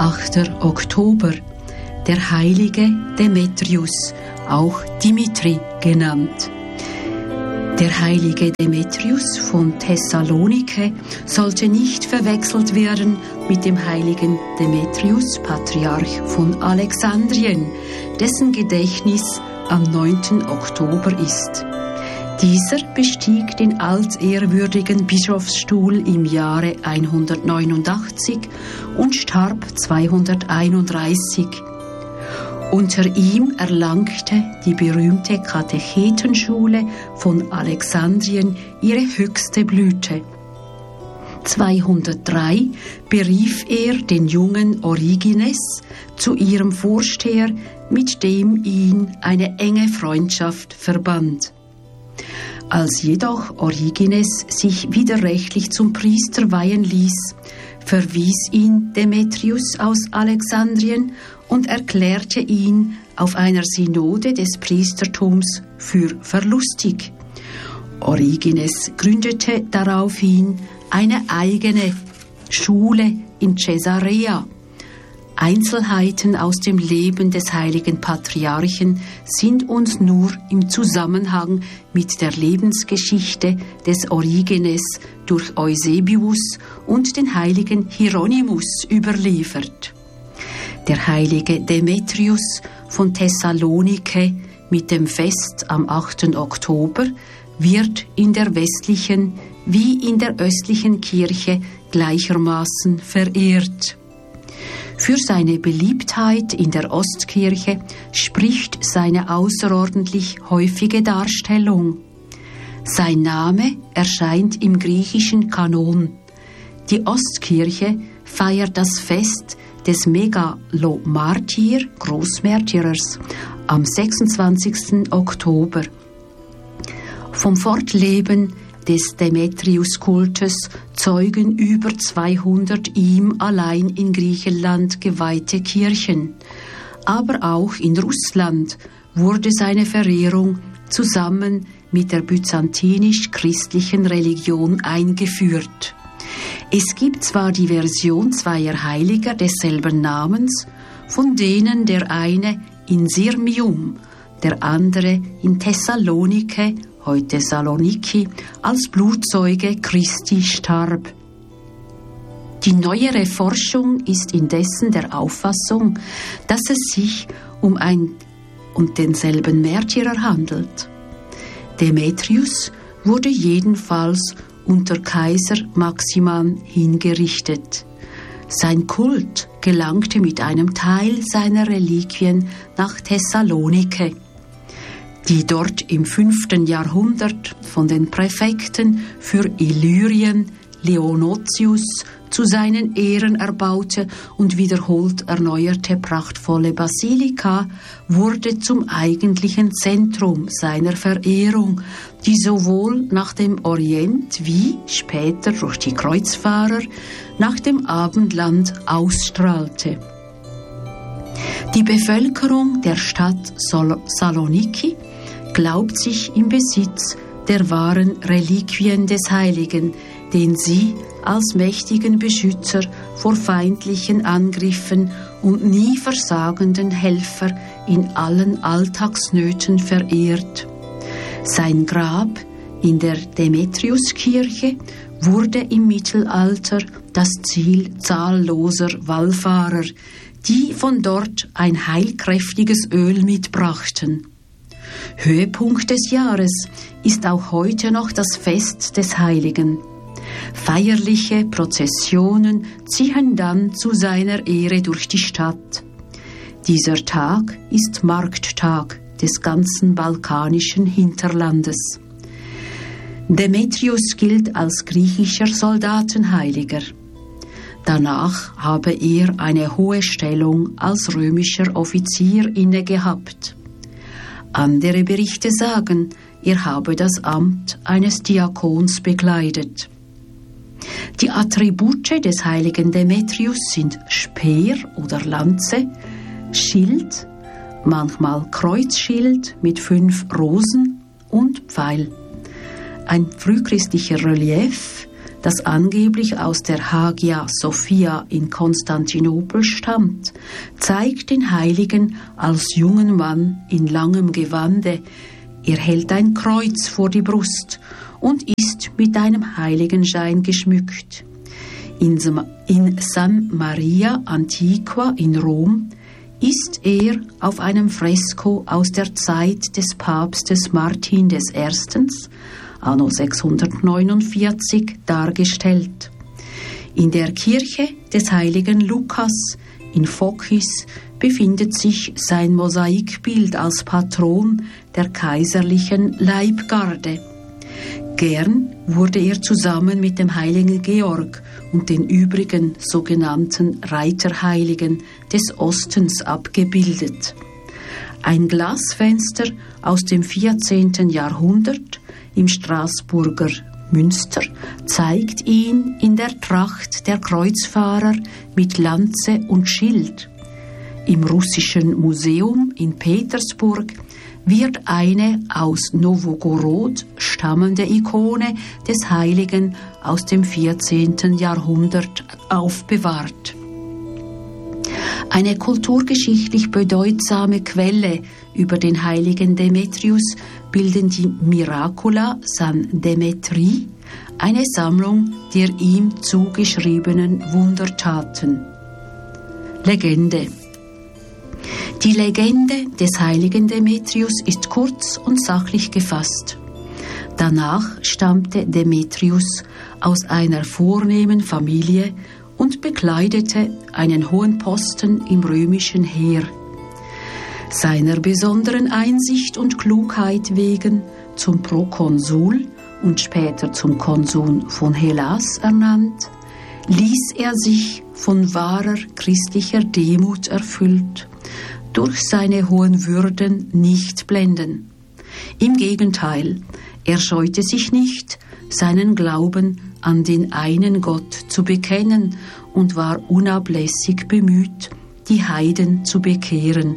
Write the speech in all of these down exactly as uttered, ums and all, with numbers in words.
achter Oktober, der heilige Demetrius, auch Dimitri genannt. Der heilige Demetrius von Thessalonike sollte nicht verwechselt werden mit dem heiligen Demetrius, Patriarch von Alexandrien, dessen Gedächtnis am neunten Oktober ist. Dieser bestieg den altehrwürdigen Bischofsstuhl im Jahre hundertneunundachtzig und starb zweihunderteinunddreißig. Unter ihm erlangte die berühmte Katechetenschule von Alexandrien ihre höchste Blüte. zweihundertdrei berief er den jungen Origenes zu ihrem Vorsteher, mit dem ihn eine enge Freundschaft verband. Als jedoch Origenes sich widerrechtlich zum Priester weihen ließ, verwies ihn Demetrius aus Alexandrien und erklärte ihn auf einer Synode des Priestertums für verlustig. Origenes gründete daraufhin eine eigene Schule in Caesarea. Einzelheiten aus dem Leben des heiligen Patriarchen sind uns nur im Zusammenhang mit der Lebensgeschichte des Origenes durch Eusebius und den heiligen Hieronymus überliefert. Der heilige Demetrius von Thessalonike mit dem Fest am achten Oktober wird in der westlichen wie in der östlichen Kirche gleichermaßen verehrt. Für seine Beliebtheit in der Ostkirche spricht seine außerordentlich häufige Darstellung. Sein Name erscheint im griechischen Kanon. Die Ostkirche feiert das Fest des Megalomartyr, Großmärtyrers, am sechsundzwanzigsten Oktober. Vom Fortleben des Demetrius-Kultes zeugen über zweihundert ihm allein in Griechenland geweihte Kirchen. Aber auch in Russland wurde seine Verehrung zusammen mit der byzantinisch-christlichen Religion eingeführt. Es gibt zwar die Version zweier Heiliger desselben Namens, von denen der eine in Sirmium, der andere in Thessalonike, heute Saloniki, als Blutzeuge Christi starb. Die neuere Forschung ist indessen der Auffassung, dass es sich um ein und denselben Märtyrer handelt. Demetrius wurde jedenfalls unter Kaiser Maximan hingerichtet. Sein Kult gelangte mit einem Teil seiner Reliquien nach Thessalonike, die dort im fünften Jahrhundert von den Präfekten für Illyrien Leonotius zu seinen Ehren erbaute und wiederholt erneuerte prachtvolle Basilika wurde zum eigentlichen Zentrum seiner Verehrung, die sowohl nach dem Orient wie später durch die Kreuzfahrer nach dem Abendland ausstrahlte. Die Bevölkerung der Stadt Sol- Saloniki glaubt sich im Besitz der wahren Reliquien des Heiligen, den sie als mächtigen Beschützer vor feindlichen Angriffen und nie versagenden Helfer in allen Alltagsnöten verehrt. Sein Grab in der Demetriuskirche wurde im Mittelalter das Ziel zahlloser Wallfahrer, die von dort ein heilkräftiges Öl mitbrachten. Höhepunkt des Jahres ist auch heute noch das Fest des Heiligen. Feierliche Prozessionen ziehen dann zu seiner Ehre durch die Stadt. Dieser Tag ist Markttag des ganzen balkanischen Hinterlandes. Demetrius gilt als griechischer Soldatenheiliger. Danach habe er eine hohe Stellung als römischer Offizier innegehabt. Andere Berichte sagen, er habe das Amt eines Diakons bekleidet. Die Attribute des heiligen Demetrius sind Speer oder Lanze, Schild, manchmal Kreuzschild mit fünf Rosen und Pfeil. Ein frühchristlicher Relief das angeblich aus der Hagia Sophia in Konstantinopel stammt, zeigt den Heiligen als jungen Mann in langem Gewande. Er hält ein Kreuz vor die Brust und ist mit einem Heiligenschein geschmückt. In San Maria Antiqua in Rom ist er auf einem Fresko aus der Zeit des Papstes Martin der Erste., anno sechshundertneunundvierzig, dargestellt. In der Kirche des heiligen Lukas in Phocis befindet sich sein Mosaikbild als Patron der kaiserlichen Leibgarde. Gern wurde er zusammen mit dem heiligen Georg und den übrigen sogenannten Reiterheiligen des Ostens abgebildet. Ein Glasfenster aus dem vierzehnten Jahrhundert im Straßburger Münster zeigt ihn in der Tracht der Kreuzfahrer mit Lanze und Schild. Im Russischen Museum in Petersburg wird eine aus Nowogorod stammende Ikone des Heiligen aus dem vierzehnten Jahrhundert aufbewahrt. Eine kulturgeschichtlich bedeutsame Quelle über den heiligen Demetrius bilden die Miracula San Demetri, eine Sammlung der ihm zugeschriebenen Wundertaten. Legende. Die Legende des heiligen Demetrius ist kurz und sachlich gefasst. Danach stammte Demetrius aus einer vornehmen Familie und bekleidete einen hohen Posten im römischen Heer. Seiner besonderen Einsicht und Klugheit wegen zum Prokonsul und später zum Konsul von Hellas ernannt, ließ er sich von wahrer christlicher Demut erfüllt, durch seine hohen Würden nicht blenden. Im Gegenteil, er scheute sich nicht, seinen Glauben an den einen Gott zu bekennen und war unablässig bemüht, die Heiden zu bekehren.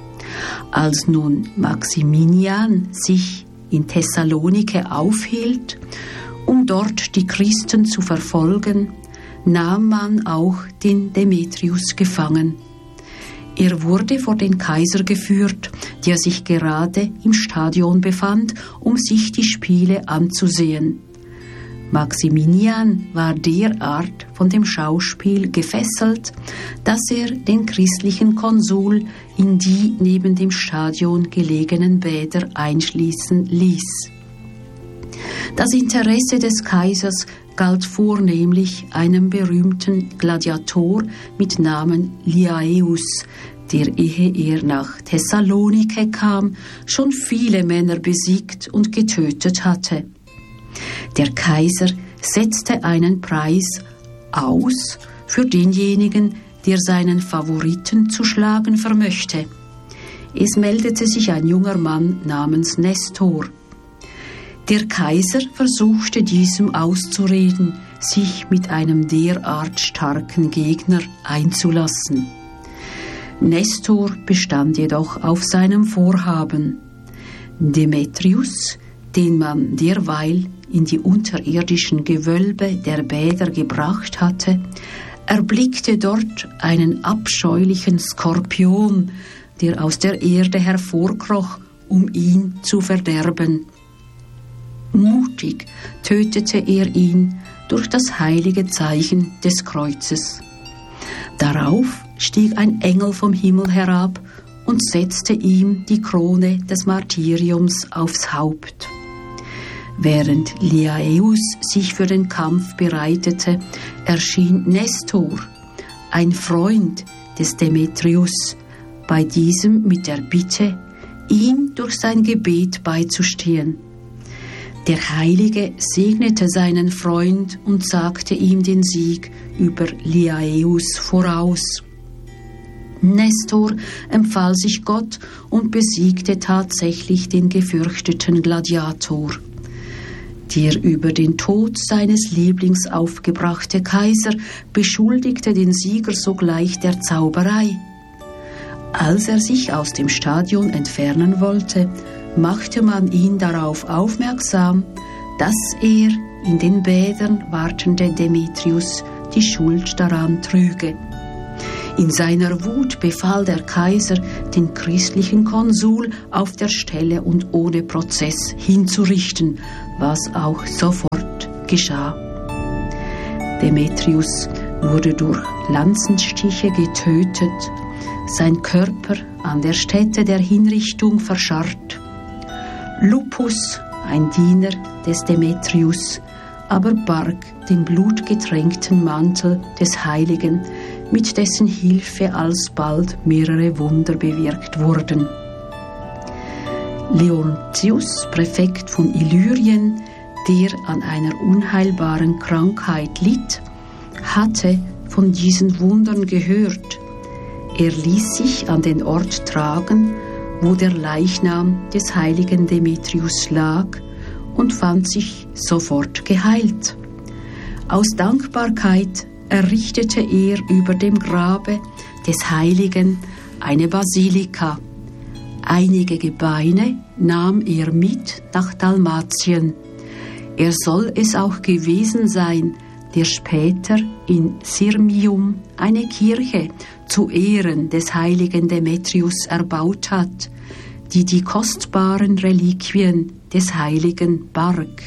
Als nun Maximinian sich in Thessalonike aufhielt, um dort die Christen zu verfolgen, nahm man auch den Demetrius gefangen. Er wurde vor den Kaiser geführt, der sich gerade im Stadion befand, um sich die Spiele anzusehen. Maximinian war derart von dem Schauspiel gefesselt, dass er den christlichen Konsul in die neben dem Stadion gelegenen Bäder einschließen ließ. Das Interesse des Kaisers galt vornehmlich einem berühmten Gladiator mit Namen Liaeus, der, ehe er nach Thessalonike kam, schon viele Männer besiegt und getötet hatte. Der Kaiser setzte einen Preis aus für denjenigen, der seinen Favoriten zu schlagen vermöchte. Es meldete sich ein junger Mann namens Nestor. Der Kaiser versuchte diesem auszureden, sich mit einem derart starken Gegner einzulassen. Nestor bestand jedoch auf seinem Vorhaben. Demetrius, den man derweil in die unterirdischen Gewölbe der Bäder gebracht hatte, erblickte dort einen abscheulichen Skorpion, der aus der Erde hervorkroch, um ihn zu verderben. Mutig tötete er ihn durch das heilige Zeichen des Kreuzes. Darauf stieg ein Engel vom Himmel herab und setzte ihm die Krone des Martyriums aufs Haupt. Während Liaeus sich für den Kampf bereitete, erschien Nestor, ein Freund des Demetrius, bei diesem mit der Bitte, ihm durch sein Gebet beizustehen. Der Heilige segnete seinen Freund und sagte ihm den Sieg über Liaeus voraus. Nestor empfahl sich Gott und besiegte tatsächlich den gefürchteten Gladiator. Der über den Tod seines Lieblings aufgebrachte Kaiser beschuldigte den Sieger sogleich der Zauberei. Als er sich aus dem Stadion entfernen wollte, machte man ihn darauf aufmerksam, dass er in den Bädern wartende Demetrius die Schuld daran trüge. In seiner Wut befahl der Kaiser, den christlichen Konsul auf der Stelle und ohne Prozess hinzurichten, was auch sofort geschah. Demetrius wurde durch Lanzenstiche getötet, sein Körper an der Stätte der Hinrichtung verscharrt. Lupus, ein Diener des Demetrius, aber barg den blutgetränkten Mantel des Heiligen, mit dessen Hilfe alsbald mehrere Wunder bewirkt wurden. Leontius, Präfekt von Illyrien, der an einer unheilbaren Krankheit litt, hatte von diesen Wundern gehört. Er ließ sich an den Ort tragen, wo der Leichnam des heiligen Demetrius lag, und fand sich sofort geheilt. Aus Dankbarkeit errichtete er über dem Grabe des Heiligen eine Basilika. Einige Gebeine nahm er mit nach Dalmatien. Er soll es auch gewesen sein, der später in Sirmium eine Kirche zu Ehren des heiligen Demetrius erbaut hat, die die kostbaren Reliquien des Heiligen barg.